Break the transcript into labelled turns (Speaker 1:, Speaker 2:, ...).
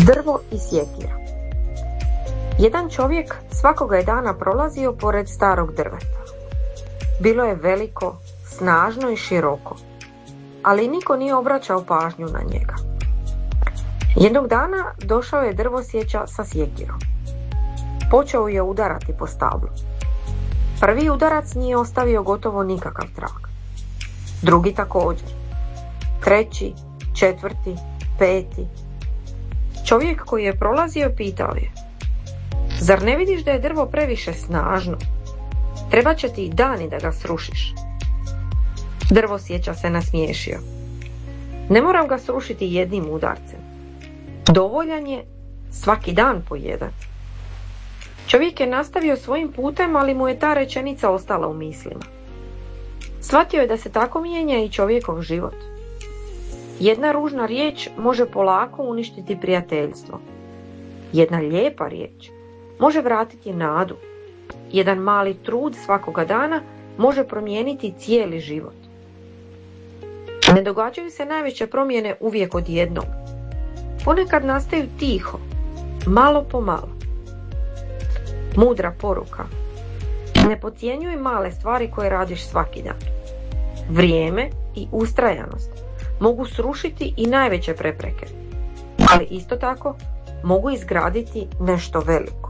Speaker 1: Drvo i sjekira. Jedan čovjek svakoga je dana prolazio pored starog drveta. Bilo je veliko, snažno i široko, ali niko nije obraćao pažnju na njega. Jednog dana došao je drvosječa sa sjekirom. Počeo je udarati po stablu. Prvi udarac nije ostavio gotovo nikakav trag. Drugi također. Treći, četvrti, peti. Čovjek koji je prolazio pitao je: zar ne vidiš da je drvo previše snažno? Treba će ti dani da ga srušiš. Drvosječa se nasmiješio. Ne moram ga srušiti jednim udarcem. Dovoljan je svaki dan po jedan. Čovjek je nastavio svojim putem, ali mu je ta rečenica ostala u mislima. Shvatio je da se tako mijenja i čovjekov život. Jedna ružna riječ može polako uništiti prijateljstvo. Jedna lijepa riječ može vratiti nadu. Jedan mali trud svakoga dana može promijeniti cijeli život. Ne događaju se najveće promjene uvijek odjednom. Ponekad nastaju tiho, malo po malo. Mudra poruka: ne podcjenjuj male stvari koje radiš svaki dan. Vrijeme i ustrajanost mogu srušiti i najveće prepreke, ali isto tako mogu izgraditi nešto veliko.